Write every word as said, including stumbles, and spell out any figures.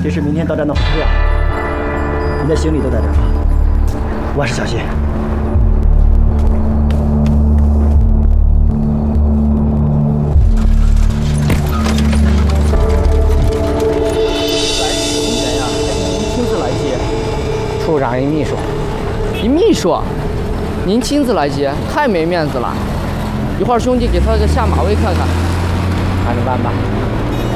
这是明天到站的火车票，你的行李都在这儿吧？万事小心。 处长一秘书，一秘书，您亲自来接，太没面子了。一会儿兄弟给他个下马威看看，看着办吧。